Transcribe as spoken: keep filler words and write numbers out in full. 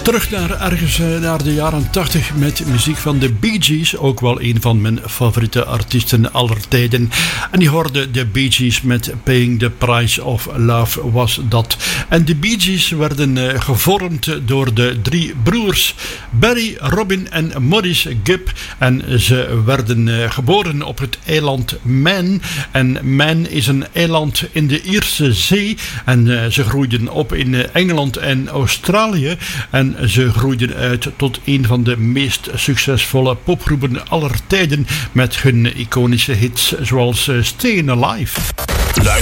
Terug naar ergens naar de jaren tachtig met muziek van de Bee Gees. Ook wel een van mijn favoriete artiesten aller tijden. En die hoorde de Bee Gees met Paying the Price of Love was dat. En de Bee Gees werden gevormd door de drie broers Barry, Robin en Maurice Gibb. En ze werden geboren op het eiland Man. En Man is een eiland in de Ierse Zee. En ze groeiden op in Engeland en Australië. En ze groeiden uit tot een van de meest succesvolle popgroepen aller tijden met hun iconische hits zoals Stayin' Alive. Luister